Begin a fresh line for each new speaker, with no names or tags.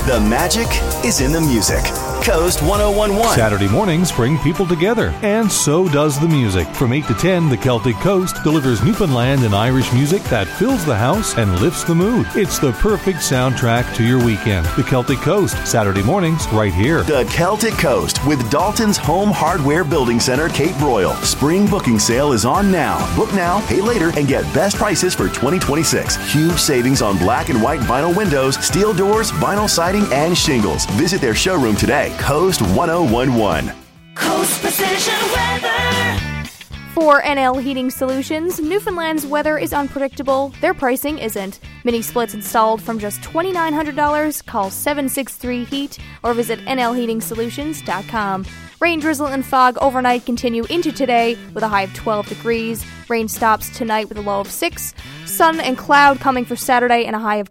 The magic is in the music. Coast 1011.
Saturday mornings bring people together, and so does the music. From 8 to 10, the Celtic Coast delivers Newfoundland and Irish music that fills the house and lifts the mood. It's the perfect soundtrack to your weekend. The Celtic Coast, Saturday mornings, right here.
The Celtic Coast with Dalton's Home Hardware Building Center, Cape Royal. Spring booking sale is on now. Book now, pay later, and get best prices for 2026. Huge savings on black and white vinyl windows, steel doors, vinyl siding, and shingles. Visit their showroom today. Coast 1011.
Coast Precision Weather.
For NL Heating Solutions, Newfoundland's weather is unpredictable. Their pricing isn't. Mini splits installed from just $2,900. Call 763-HEAT or visit nlheatingsolutions.com. Rain, drizzle, and fog overnight continue into today with a high of 12 degrees. Rain stops tonight with a low of 6. Sun and cloud coming for Saturday and a high of